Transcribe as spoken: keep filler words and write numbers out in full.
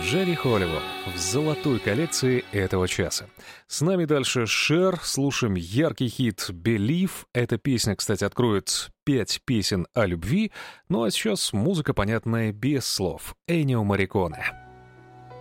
Джерри Холливелл в золотой коллекции этого часа. С нами дальше Cher, слушаем яркий хит «Believe». Эта песня, кстати, откроет пять песен о любви. Ну а сейчас музыка, понятная без слов. Эннио Морриконе.